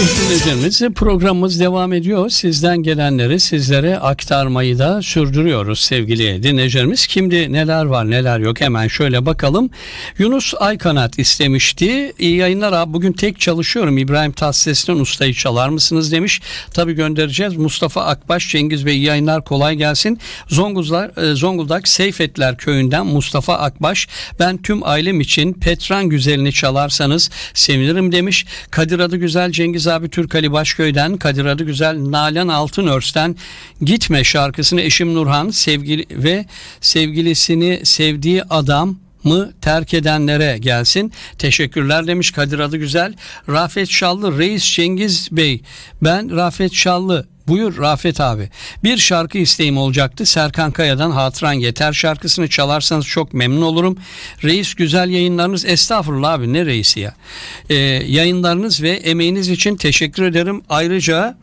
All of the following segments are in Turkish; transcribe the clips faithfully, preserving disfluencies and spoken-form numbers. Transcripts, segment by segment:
Dinleyicilerimiz, programımız devam ediyor. Sizden gelenleri sizlere aktarmayı da sürdürüyoruz sevgili dinleyicilerimiz. Kimde neler var neler yok hemen şöyle bakalım. Yunus Aykanat istemişti. İyi yayınlar abi, bugün tek çalışıyorum. İbrahim Tatlıses'ten ustayı çalar mısınız demiş. Tabii göndereceğiz. Mustafa Akbaş, Cengiz Bey iyi yayınlar, kolay gelsin. Zonguldak, Zonguldak Seyfetler köyünden Mustafa Akbaş, ben tüm ailem için Petran Güzelini çalarsanız sevinirim demiş. Kadir adı güzel Cengiz abi Türk Ali Başköy'den, Kadir adı güzel Nalan Altınörs'ten Gitme şarkısını eşim Nurhan sevgili ve sevgilisini sevdiği adam mı terk edenlere gelsin. Teşekkürler demiş Kadir adı güzel. Rafet Şallı, Reis Cengiz Bey, ben Rafet Şallı. Buyur Rafet abi. Bir şarkı isteğim olacaktı. Serkan Kaya'dan Hatıran Yeter şarkısını çalarsanız çok memnun olurum. Reis güzel yayınlarınız. Estağfurullah abi, ne reisi ya. Ee, yayınlarınız ve emeğiniz için teşekkür ederim. Ayrıca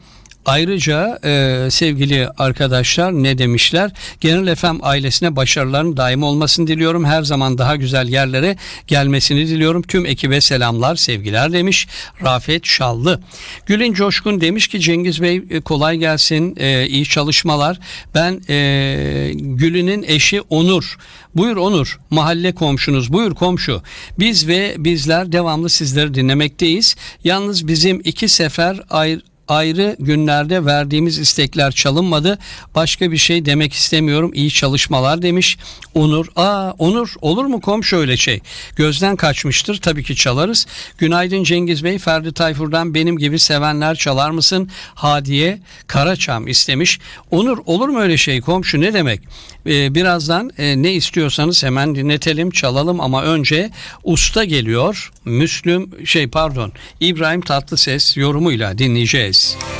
Ayrıca e, sevgili arkadaşlar ne demişler? Genel F M ailesine başarıların daim olmasını diliyorum. Her zaman daha güzel yerlere gelmesini diliyorum. Tüm ekibe selamlar, sevgiler demiş Rafet Şallı. Gülün Coşkun demiş ki Cengiz Bey kolay gelsin, e, iyi çalışmalar. Ben e, Gül'ünün eşi Onur. Buyur Onur, mahalle komşunuz. Buyur komşu. Biz ve bizler devamlı sizleri dinlemekteyiz. Yalnız bizim iki sefer ayrı ayrı günlerde verdiğimiz istekler çalınmadı. Başka bir şey demek istemiyorum. İyi çalışmalar demiş Onur. Aa Onur, olur mu komşu öyle şey? Gözden kaçmıştır. Tabii ki çalarız. Günaydın Cengiz Bey. Ferdi Tayfur'dan benim gibi sevenler çalar mısın? Hadiye Karaçam istemiş. Onur, olur mu öyle şey komşu, ne demek? Ee, birazdan e, ne istiyorsanız hemen dinletelim, çalalım ama önce usta geliyor. Müslüm şey pardon İbrahim Tatlıses yorumuyla dinleyeceğiz.